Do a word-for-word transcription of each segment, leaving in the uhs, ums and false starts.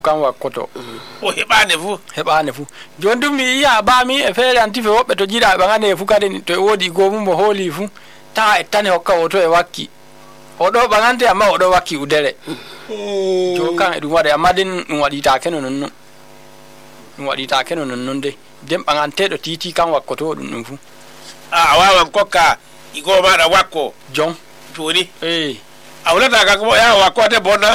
kan wakoto o hebane fu hebane fu jondum mi ya ba mi e fere antife wobbe to jida be ngane fu kade to wodi go mum mo holi fu ta e tane hokka o to e wakki o do bangante amma o do wakki udere jo kan e dum wade amma den dum wadi ta keno non non dum wadi ta keno non non de dem bangante do titi kan wakoto dum dum fu a wawan kokka igo ma da wakko jon joni eh awla ta ka ko ya wakko de bona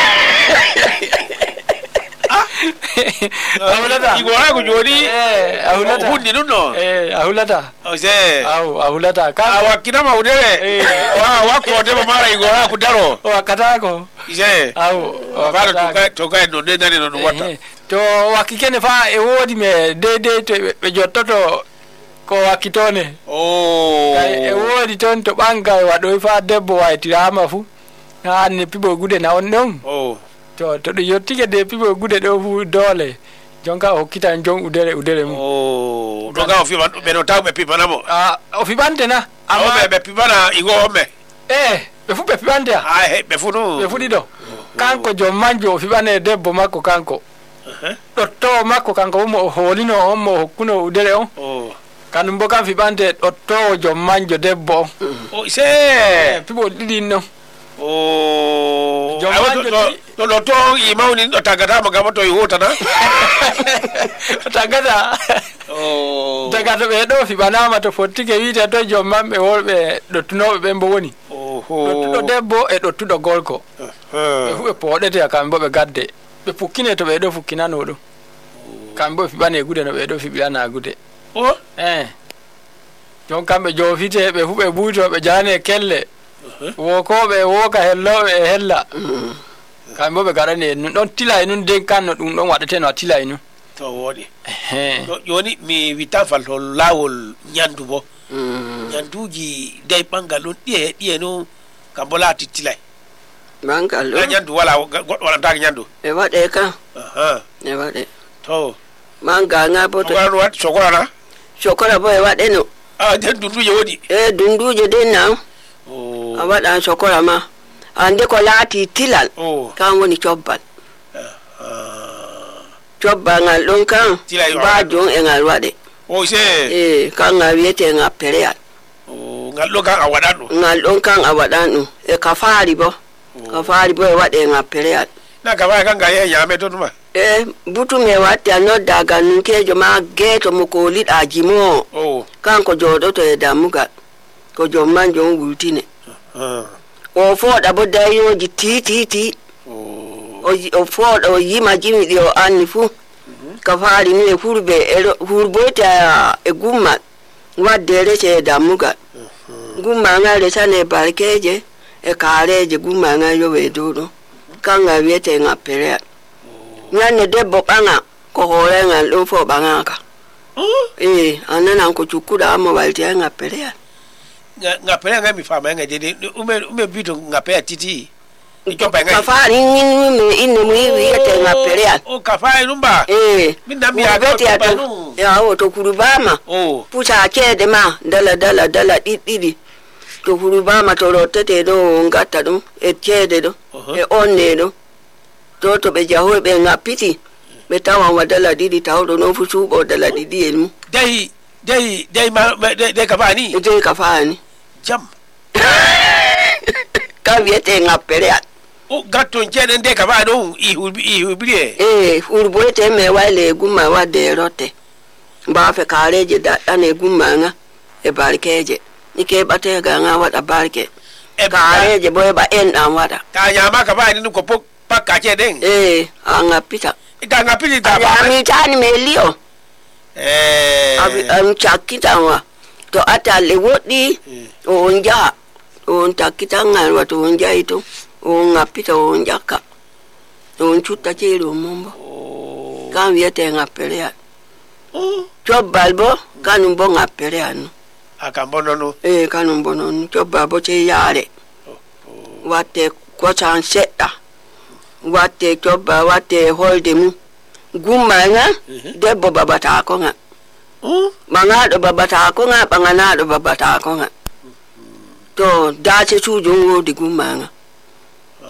ahulata igora ko jodi eh ahulata hundi nuno eh ahulata o se au ahulata ka awakina ma udere eh wa wako de mara igora ku daro o akatako ise au baro to ka to ka no de nani no wata to wakikene fa e wodi me de de to be jottoto ko wakitone oh e wodi ton to banga wado fa debbo waitirama fu ha ne pibo gude na on non oh to to do yottike de pibo gude do fu dole jonka o kita jon udere udere mu oh jonka o fi be no taw be pipana mo ah o fi bante na ama be be pipana igo me eh be fu be pipante ah he be fu no be fu dido kanko jo manjo fi bane debbo makko kanko eh do to makko kanko mo holino mo kuno udere on oh kanum bo kan fi bante do to jo manjo debbo oh se pibo didi no oh Jomanjo to to to i mawni do tagata ma gamo to i hota na tagata oh tagata be do fi banama to fottike wita to jommambe wolbe do tunobe be mbo woni oh do debbo e do tudo golko be fu e podete akambo be gadde be fukkine to be do fukkinano do kambo fi bane gude no be do fi bilana gude oh eh jon kambe jo fite be fu be buuto be jane kelle woko be woka hello e hella kambo be garane nun don tilay nun den kanno dum don wadete no tilay nun to wodi eh do joni mi vitafal to lawol nyandu bo nyanduji dai bangalon die die no kambolati tilay bangalon nyandu wala wala tag nyandu e wade ka aha e wade to manga nga boto wala wat sokora sokora bo e wade no ah den dunduje wodi e dunduje den na oh awada sokora ma ande ko lati tilal oh kan woni chobbal ah chobbal ngal don kan ba jon e ngal wade oh se eh kan ngal wiete ngal pereal oh ngal do kan awada do ngal don kan awada no e kafari bo kafari bo e wade ngal pereal na kafari kan ga ye yame to duma eh butu me wate no daga nunke jo ma geto mo ko lid ajimo oh kan ko jodo to e damuga ko jo manjo wultine ah o foda bo dayo ji ti ti ti oh o foda o yima jimi di o anni fu ka faari ni e hurbe e hurbota e gumma wadde rece damuga gumma ngale sane barkeje e kareje gumma ngayo we dodo kanga wiete ngapere nyanne debbo banga ko hore ngal do fo banga ka eh anana ko chukura amo walti ngapere ngapere ngami fama ngade ume ume bito ngapere titi ijoba ngai kafari ni ine mwiwi yete ngapere o kafari numba eh minda mi agati atu ya o to kurubama oh pusa chede ma dala dala dala didi to kurubama to rotete do ngata do e chede do e onne do to to be jaho be ngapiti be tawa wadala didi tawdo no fusu bo dala didi enu dai dai dai ma dai kafani dai kafani jam ka viete ngapere o gatto chede dai kafani do i i hubrie eh urboete me wale guma wade rote ba fe kareje da ane guma nga e barkeje nike bate ga nga wada barke e kareje boy ba en an wada ta nyama kafani ni ko pok pakka chede eh anga pita ita ngapili ta ba ami tani melio eh abi am chakita wa to ata le wodi o nja o ntakita ngal wa to nja ito o ngapita o njaka o nchuta chelo mombo kan viete ngapele ya chobalbo kanumbo ngapele anu akambono no eh kanumbo no chobabo che yare wate ko chanseta wate choba wate holdemu gumanga debbo babata ko nga manga do babata ko nga bangana do babata ko nga to dace chujo di gumanga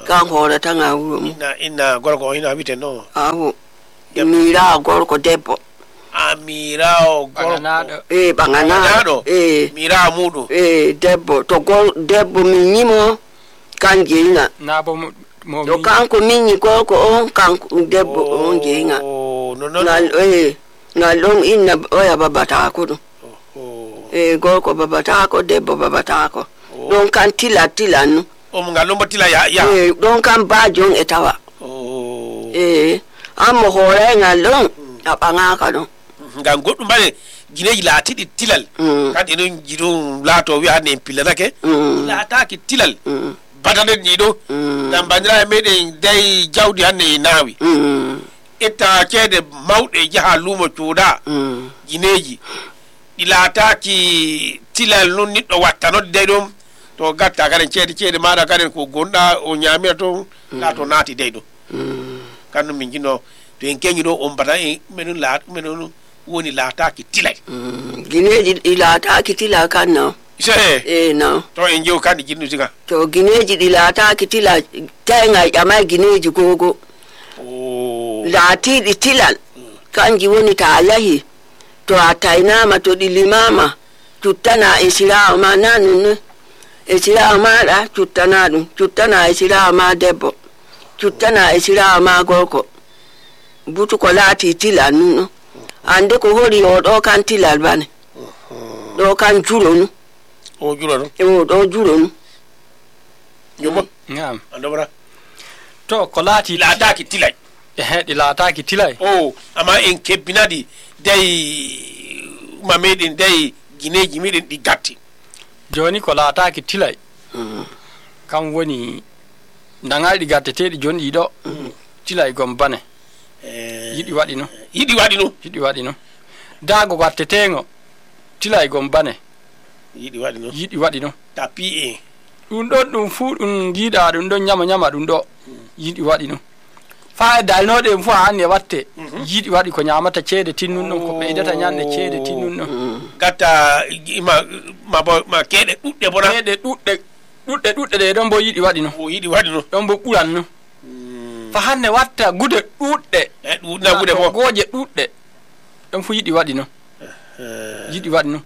kan hore tanga wuro ina ina gorko ina bite no awo mira gorko debbo amirao Banganado. eh banganado eh mira mudu eh debbo to gol debbo min nyimo kan jeinga Nabo mo mo to kanko minyi gorko on kanko debbo on jeinga oh no no ngal eh ngal on inna oya babata ko dum oh eh gorko babata ko debbo babata ko don kan tila tila no o ngal lombo tila ya ya eh don kan ba jon etawa oh eh amo hore ngal on abanga ka don ngam goddum bare gineji laatiɗi tilal kadi non jiɗon laato wi hande en pillanake laataki tilal batanen ɗi ɗo ngam bandiraɓe meɗen dayi jawdi hande e naawi etta ceede mawɗe jaha luumo cuuɗa gineji ɗi laataki tilal non niɗɗo wattanode day ɗon to gatta karen ceede ceede maɗa karen ko gonɗa o ñamira toon laato naati day ɗo kannum min jinno to en keñi ɗo on bata en menon laat menon woni laataki tilay gineji ɗi laataki tila kan no se eh no to en jew kandi jinnu siga to gineji ɗi laataki tila taynga ƴama gineji gogo o laatiɗi tilal kanji woni ta yahi to a taynama to ɗi limama cuttana e sirawo ma nanunne e sirawo maɗa cuttana ɗum cuttana e sirawo ma debbo cuttana e sirawo ma gorko butu ko laati tilal nuno ande ko hori o ɗo kan tilal bane ɗo kan juro nu o juro no e o ɗo juro nu yomo ngam andobra to ko laati laataki tilay e heedi laataaki tilay o ama en kebbinadi day ma meɗen day gineji meɗen ɗi gatti joni ko laataaki tilay kam woni ndangalɗi gatteteɗi joni ɗiɗo tilay gom bane yiɗi waɗi no yiɗi waɗi no yiɗi waɗi no daago gatteteego tilay gom bane yiɗi waɗi no yiɗi waɗi no tapi en ɗum ɗon ɗum fuu ɗum giiɗa ɗum ɗon ñama ñama ɗum ɗo yiɗi waɗi no faa e dalnoɗe fuu a anni e watte yiɗi waɗi ko ñamata ceede tinnun ɗon ko ɓeydata ñande ceede tinnun ɗon gatta ma ma bo ma keɗe ɗuɗɗe bona ceede ɗuɗɗe ɗuɗɗe ɗuɗɗe ɗe ɗon bo yiɗi waɗi no o yiɗi waɗi no ɗon bo ɓuran no fa hande watta gude ɗuɗɗe e ɗuɗna gude bo gooje ɗuɗɗe ɗon fu yiɗi waɗi no yiɗi waɗi no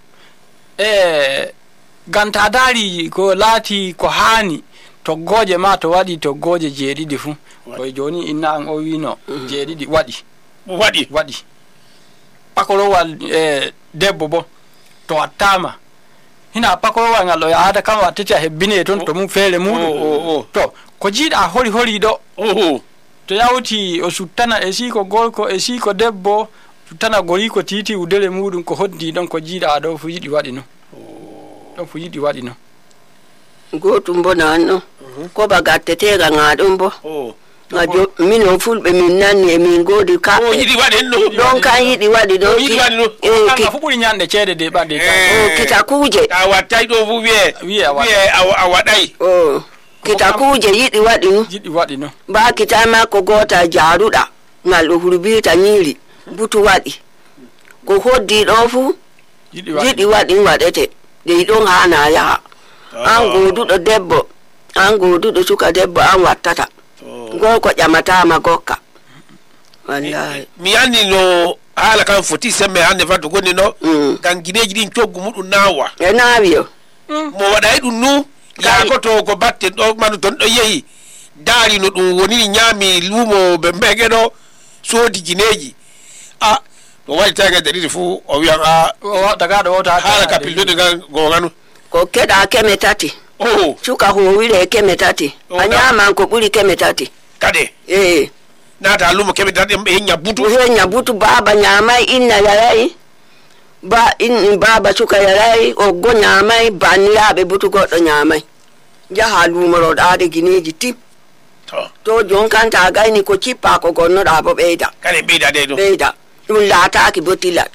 e ganta daari ko laati ko haani toggooje ma to waɗi toggooje jeeɗiɗi fuu koye jooni inna an o wino jeeɗiɗi waɗi waɗi waɗi pakorowal e debbo bo to wattama hina pakorowal ngal ɗo yahata kam wattete a hebbine toon to mum feere muɗum to ko jiiɗa hori hori ɗo to yawti o suttana e sii ko gorko e sii ko debbo suttana gori ko tiiti udere muɗum ko hoddi ɗon ko jiiɗa ɗo fu yiɗi waɗi no ɗon fu yiɗi waɗi no gotum bo nan no ko ba gattetega nga ɗum bo ngajo mino fulɓe min nanni e min goodi kamɓe yiɗi waɗi no ɗon kan yiɗi waɗi ɗo yiɗi waɗi no kanga fu ɓuri ñande ceede de ɓadde o kita kuuje a wattay ɗo fu wiye wiye a wiye a waɗay o kita kuuje yiɗi waɗi no yiɗi waɗi no ba kitama ko gota jaaruɗa ngal ɗo hurbita ñiiri butu waɗi ko hoddi ɗo fu yiɗi waɗi waɗete dey ɗon hana yaha an goduɗo debbo an goduɗo suka debbo an wattata gorko ƴamatama gokka wallahi mi andi no haala kan foti semme hande fatto gonni no kan gineji ɗin coggu muɗum nawa e naawi yo mo waɗay ɗum nu yaako to ko batte ɗo manu ton ɗo yehi daari no ɗum woni ñaami luumo ɓe mbege ɗo soodi gineji a o waɗi tagade ɗiɗi fuu o wiyan a tagaɗo wota haala ka pillude gan gonganu ko keɗa keme tati o suka howire keme tati a ñaman ko ɓuri keme tati kade e naata luumo keme tati ɓe he ñabbutu he ñabbutu baba ñamay inna yarayi ba in baba suka yarayi oggo ñamay banniraɓe butu goɗɗo ñamay jaha lumoroɗade guineji tim to jon kanta gayni ko cippa ko gonnoɗa bo ɓeyda kade ɓeyda de ɗo ɓeyda ɗum laataki bo tilal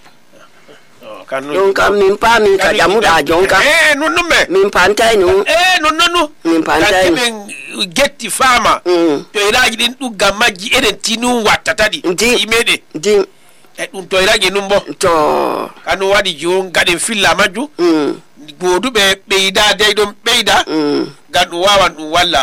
ɗon kam min paami ka ƴamuɗa jonka e non non me min pantay no e non non no min pantay no ɓen getti faama to iraji ɗin ɗugga majji eɗen tinu wattataɗi yimeɗe dim e ɗum to iraji num bo to kanu waɗi jon gaɗen filla majju goduɓe ɓeyda dey ɗon ɓeyda ngam ɗum wawan ɗum walla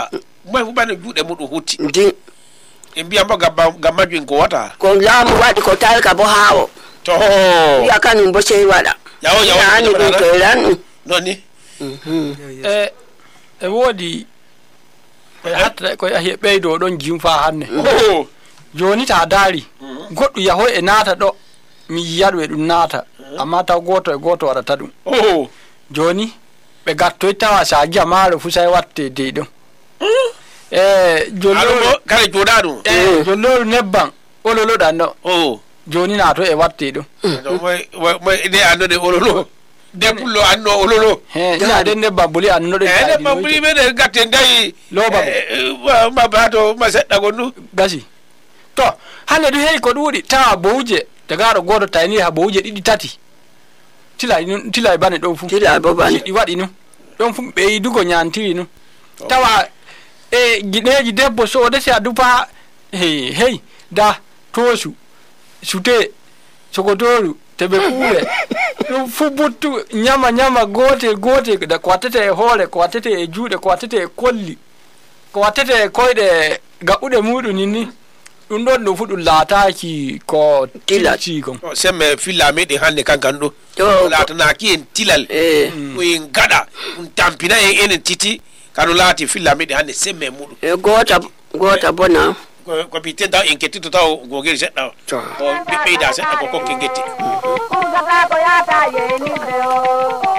moy fu bane juude muɗum hutti ndi e mbiya mbo gammaju ko wata ko laamu waɗi ko talka bo haawo to ya kanum bo sey waɗa yawo yawo ani ɗum to elan ɗum nonni e e woodi e hatta ko yahi ɓeydo ɗon jimfa hanne joni ta daari goɗɗo yaho e naata ɗo mi yiyaɗo e ɗum naata amma taw goto e goto waɗata ɗum joni ɓe gattoy tawa sa giya maaro fu say watte dey ɗum e jollo kala joɗa ɗum e jolloru nebban ololoɗan ɗo joni naato e watte ɗum moy ide andode ololo debullo anno ololo he ina de nebban buli annoɗo e nebban buli meɗe gatte dayi loba ma bato ma seɗɗa gonɗu gasi to hande ɗum heyi ko ɗuuɗi tawa bowuje tagaɗo goto tawni ha bowuje ɗiɗi tati tila tila e bane ɗon fu tila bo bane ɗi waɗi num ɗon fu ɓe yidugo ñantiri num tawa e giɗeji debbo soode si a dupa hey hey da toosu sute sokotoru teɓe kuure ɗum fu buttu ñama ñama goote goote ko wattete e hoore ko wattete e juuɗe ko wattete e kolli ko wattete e koyɗe gaɓɓuɗe muɗum nin ni ɗum ɗon ɗum fu ɗum laataki ko tilati kon semme filla meɗen hannde kankan ɗo laatanaki en tilal ko en gaɗa ɗum tampina en enen titi kano laati filla meɗen hannde semme muɗum e goota goota bona ko bi tenta en kettito taw gogel seɗɗa o ɓeyda seɗɗa ko kokke getti